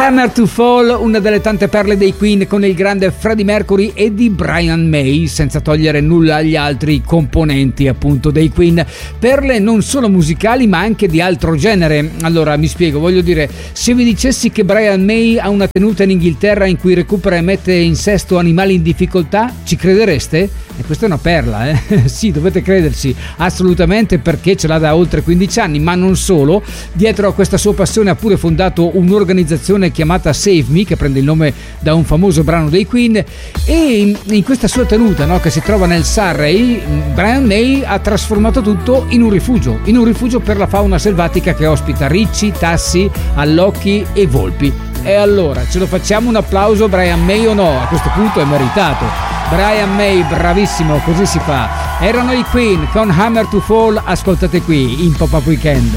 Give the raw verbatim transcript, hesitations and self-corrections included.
Hammer to Fall, una delle tante perle dei Queen con il grande Freddie Mercury e di Brian May, senza togliere nulla agli altri componenti appunto dei Queen. Perle non solo musicali ma anche di altro genere. Allora mi spiego, voglio dire, se vi dicessi che Brian May ha una tenuta in Inghilterra in cui recupera e mette in sesto animali in difficoltà, ci credereste? E questa è una perla, eh? Sì, dovete crederci, assolutamente, perché ce l'ha da oltre quindici anni, ma non solo. Dietro a questa sua passione ha pure fondato un'organizzazione chiamata Save Me, che prende il nome da un famoso brano dei Queen, e in, in questa sua tenuta, no, che si trova nel Surrey, Brian May ha trasformato tutto in un rifugio, in un rifugio per la fauna selvatica che ospita ricci, tassi, allocchi e volpi. E allora, ce lo facciamo un applauso Brian May o no? A questo punto è meritato. Brian May, bravissimo, così si fa. Erano i Queen con Hammer to Fall, ascoltate qui in Pop-Up Weekend.